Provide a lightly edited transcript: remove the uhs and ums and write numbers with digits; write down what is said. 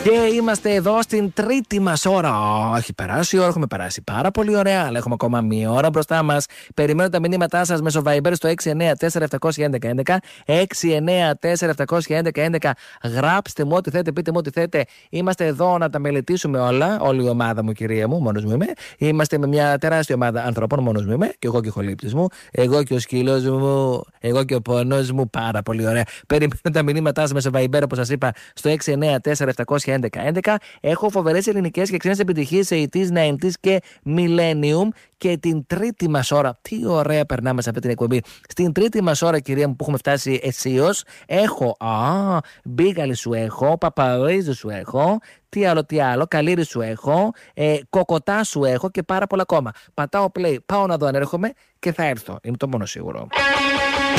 Και είμαστε εδώ στην τρίτη μας ώρα. Έχει περάσει η ώρα, έχουμε περάσει πάρα πολύ ωραία, αλλά έχουμε ακόμα μία ώρα μπροστά μας. Περιμένω τα μηνύματά σας μέσω Viber στο 694-711-11. 694-711-11. Γράψτε μου ό,τι θέτε, πείτε μου ό,τι θέτε. Είμαστε εδώ να τα μελετήσουμε όλα. Όλη η ομάδα μου, κυρία μου, μόνος μου είμαι. Είμαστε με μια τεράστια ομάδα ανθρώπων, μόνος μου είμαι. Και εγώ και ο χολύπτης μου. Εγώ και ο σκύλος μου. Εγώ και ο πόνος μου. Πάρα πολύ ωραία. Περιμένω τα μηνύματά σας μέσω Viber, όπως σας είπα, στο 694-711-11. Έχω φοβερές ελληνικές και ξένες επιτυχίες σε 80s, 90s και Millennium. Και την τρίτη μας ώρα, τι ωραία περνάμε σε αυτή την εκπομπή. Στην τρίτη μας ώρα, κυρία μου, που έχουμε φτάσει αισίως, έχω μπίγαλι σου έχω, παπαρίζου σου έχω, τι άλλο, καλύρι σου έχω, κοκοτά σου έχω και πάρα πολλά ακόμα. Πατάω play, πάω να δω αν έρχομαι και θα έρθω. Είναι το μόνο σίγουρο.